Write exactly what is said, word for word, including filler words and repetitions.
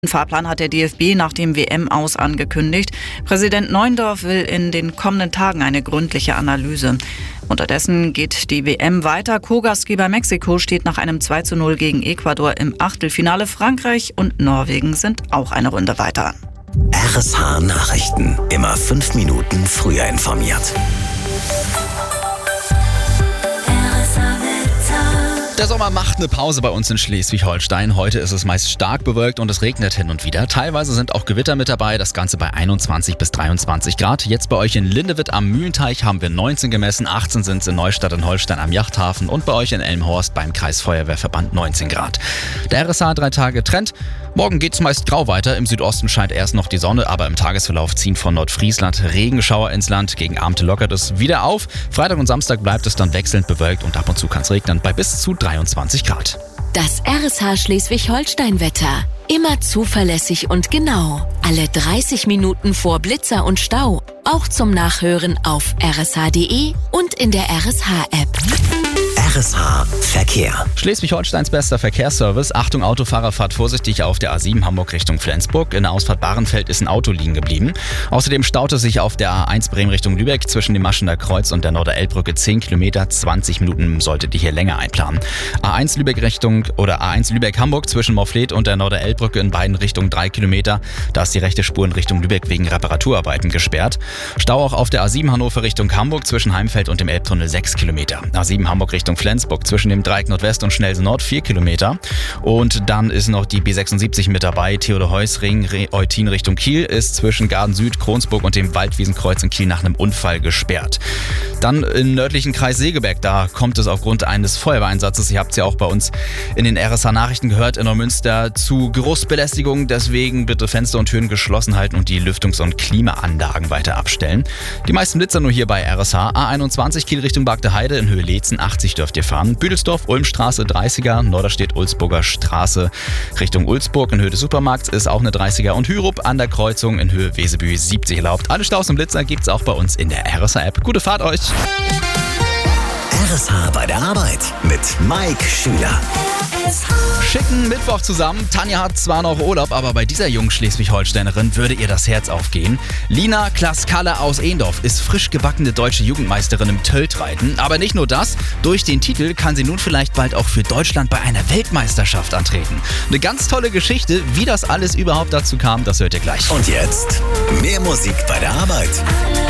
Den Fahrplan hat der D F B nach dem W M-Aus angekündigt. Präsident Neuendorf will in den kommenden Tagen eine gründliche Analyse. Unterdessen geht die W M weiter. Co-Gastgeber Mexiko steht nach einem zwei zu null gegen Ecuador im Achtelfinale. Frankreich und Norwegen sind auch eine Runde weiter. R S H Nachrichten. Immer fünf Minuten früher informiert. Der Sommer macht eine Pause bei uns in Schleswig-Holstein. Heute ist es meist stark bewölkt und es regnet hin und wieder. Teilweise sind auch Gewitter mit dabei, das Ganze bei einundzwanzig bis dreiundzwanzig Grad. Jetzt bei euch in Lindewitt am Mühlenteich haben wir neunzehn gemessen, achtzehn sind es in Neustadt und Holstein am Yachthafen und bei euch in Elmhorst beim Kreisfeuerwehrverband neunzehn Grad. Der R S H drei Tage Trend. Morgen geht es meist grau weiter. Im Südosten scheint erst noch die Sonne, aber im Tagesverlauf ziehen von Nordfriesland Regenschauer ins Land. Gegen Abend lockert es wieder auf. Freitag und Samstag bleibt es dann wechselnd bewölkt und ab und zu kann es regnen bei bis zu dreiundzwanzig Grad. Das R S H Schleswig-Holstein-Wetter. Immer zuverlässig und genau. Alle dreißig Minuten vor Blitzer und Stau. Auch zum Nachhören auf r s h punkt d e und in der R S H-App. R S H Verkehr. Schleswig-Holsteins bester Verkehrsservice. Achtung Autofahrer, fahrt vorsichtig auf der A sieben Hamburg Richtung Flensburg. In der Ausfahrt Bahrenfeld ist ein Auto liegen geblieben. Außerdem staut es sich auf der A eins Bremen Richtung Lübeck zwischen dem Maschener Kreuz und der Norderelbbrücke zehn Kilometer. zwanzig Minuten solltet ihr hier länger einplanen. A eins Lübeck Richtung oder A eins Lübeck-Hamburg zwischen Morfleet und der Norderelbbrücke in beiden Richtungen drei Kilometer. Da ist die rechte Spur in Richtung Lübeck wegen Reparaturarbeiten gesperrt. Stau auch auf der A sieben Hannover Richtung Hamburg zwischen Heimfeld und dem Elbtunnel sechs Kilometer. A sieben Hamburg Richtung Flensburg zwischen dem Dreieck Nordwest und Schnellsen Nord vier Kilometer. Und dann ist noch die B sechsundsiebzig mit dabei. Theodor-Heuss-Ring, Eutin Richtung Kiel ist zwischen Garden Süd, Kronsburg und dem Waldwiesenkreuz in Kiel nach einem Unfall gesperrt. Dann im nördlichen Kreis Segeberg, da kommt es aufgrund eines Feuerwehreinsatzes, ihr habt es ja auch bei uns in den R S H-Nachrichten gehört, in Neumünster zu Geruchsbelästigung. Deswegen bitte Fenster und Türen geschlossen halten und die Lüftungs- und Klimaanlagen weiter abstellen. Die meisten Blitzer nur hier bei R S H. A einundzwanzig Kiel Richtung Bagde Heide in Höhe Leetzen, achtzig dürft ihr fahren. Büdelsdorf, Ulmstraße dreißiger, Norderstedt, Ulzburger Straße Richtung Ulzburg in Höhe des Supermarkts ist auch eine dreißiger und Hürup an der Kreuzung in Höhe Wesebühl siebzig erlaubt. Alle Staus und Blitzer gibt's auch bei uns in der R S H-App. Gute Fahrt euch! R S H bei der Arbeit mit Mike Schüler. Schicken Mittwoch zusammen. Tanja hat zwar noch Urlaub, aber bei dieser jungen Schleswig-Holsteinerin würde ihr das Herz aufgehen. Lina Klaskalle aus Ehendorf ist frisch gebackene deutsche Jugendmeisterin im Töltreiten. Aber nicht nur das, durch den Titel kann sie nun vielleicht bald auch für Deutschland bei einer Weltmeisterschaft antreten. Eine ganz tolle Geschichte, wie das alles überhaupt dazu kam, das hört ihr gleich. Und jetzt mehr Musik bei der Arbeit.